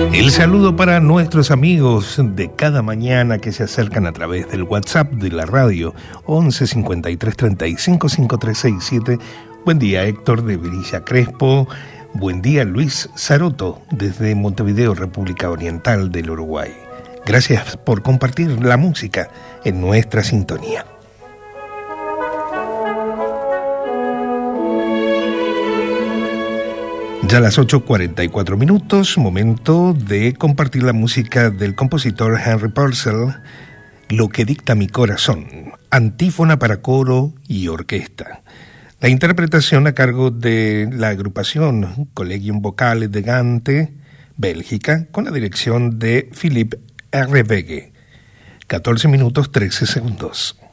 El saludo para nuestros amigos de cada mañana que se acercan a través del WhatsApp de la radio 11 53 35 5367. Buen día, Héctor de Villa Crespo. Buen día, Luis Saroto desde Montevideo, República Oriental del Uruguay. Gracias por compartir la música en nuestra sintonía. Ya las 8:44 minutos, momento de compartir la música del compositor Henry Purcell, Lo que dicta mi corazón, antífona para coro y orquesta. La interpretación a cargo de la agrupación Collegium Vocale de Gante, Bélgica, con la dirección de Philippe R. Wege. 14 minutos 13 segundos.